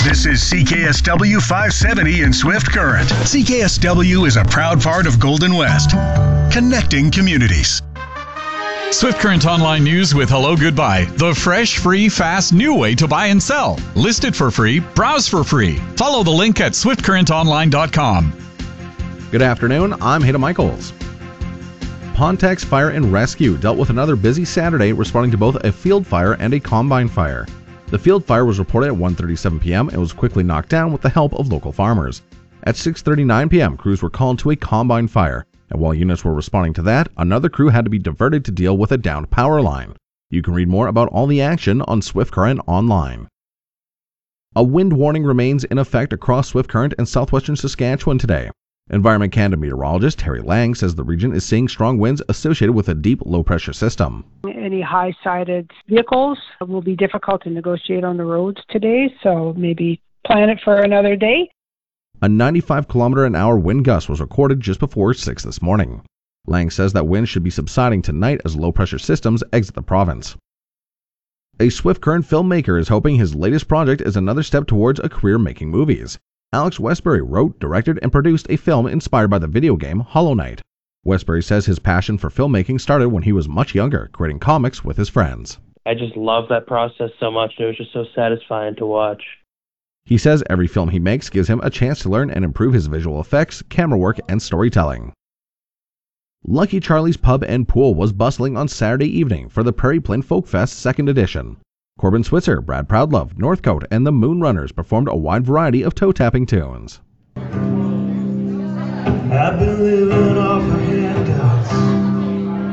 This is CKSW 570 in Swift Current. CKSW is a proud part of Golden West, connecting communities. Swift Current Online News with Hello Goodbye, the fresh, free, fast, new way to buy and sell. List it for free, browse for free. Follow the link at swiftcurrentonline.com. Good afternoon, I'm Hayden Michaels. Pontex Fire and Rescue dealt with another busy Saturday, responding to both a field fire and a combine fire. The field fire was reported at 1:37 p.m. and was quickly knocked down with the help of local farmers. At 6:39 p.m., crews were called to a combine fire, and while units were responding to that, another crew had to be diverted to deal with a downed power line. You can read more about all the action on Swift Current online. A wind warning remains in effect across Swift Current and southwestern Saskatchewan today. Environment Canada meteorologist Terry Lang says the region is seeing strong winds associated with a deep low-pressure system. Any high-sided vehicles will be difficult to negotiate on the roads today, so maybe plan it for another day. A 95-kilometer-an-hour wind gust was recorded just before 6 this morning. Lang says that winds should be subsiding tonight as low-pressure systems exit the province. A Swift Current filmmaker is hoping his latest project is another step towards a career making movies. Alex Westbury wrote, directed, and produced a film inspired by the video game Hollow Knight. Westbury says his passion for filmmaking started when he was much younger, creating comics with his friends. I just love that process so much. It was just so satisfying to watch. He says every film he makes gives him a chance to learn and improve his visual effects, camera work, and storytelling. Lucky Charlie's Pub and Pool was bustling on Saturday evening for the Prairie Plain Folk Fest 2nd edition. Corbin Switzer, Brad Proudlove, Northcote, and the Moonrunners performed a wide variety of toe-tapping tunes. I've been living off my handouts.